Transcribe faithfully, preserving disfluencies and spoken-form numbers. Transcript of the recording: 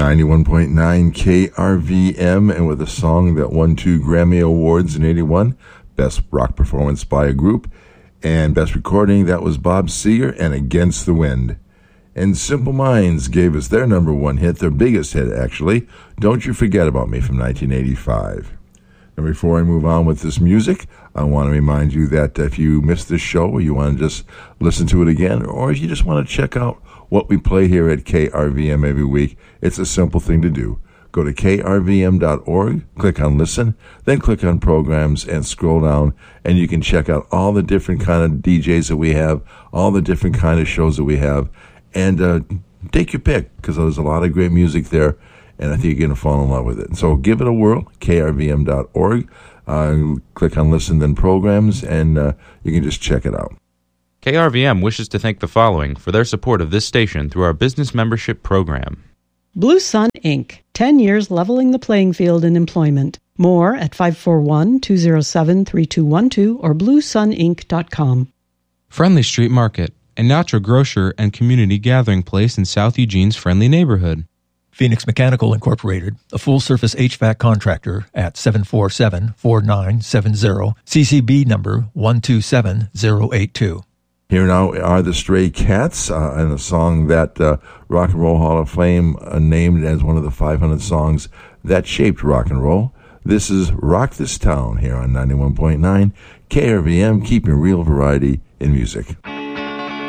ninety-one point nine K R V M, and with a song that won two Grammy Awards in eighty-one, Best Rock Performance by a Group, and Best Recording, that was Bob Seger and Against the Wind. And Simple Minds gave us their number one hit, their biggest hit actually, Don't You Forget About Me from nineteen eighty-five. And before I move on with this music, I want to remind you that if you missed this show or you want to just listen to it again, or if you just want to check out what we play here at K R V M every week, it's a simple thing to do. Go to K R V M dot org, click on Listen, then click on Programs and scroll down, and you can check out all the different kind of D Js that we have, all the different kind of shows that we have, and uh, take your pick, because there's a lot of great music there, and I think you're going to fall in love with it. So give it a whirl, K R V M dot org, uh, click on Listen, then Programs, and uh, you can just check it out. K R V M wishes to thank the following for their support of this station through our business membership program. Blue Sun Incorporated. ten years leveling the playing field in employment. More at five four one, two zero seven, three two one two or blue sun inc dot com. Friendly Street Market, a natural grocer and community gathering place in South Eugene's friendly neighborhood. Phoenix Mechanical Incorporated, a full-service H V A C contractor at seven four seven, four nine seven zero, C C B number one two seven zero eight two. Here now are the Stray Cats, uh, and a song that uh, Rock and Roll Hall of Fame uh, named as one of the five hundred songs that shaped rock and roll. This is Rock This Town here on ninety-one point nine K R V M, keeping real variety in music.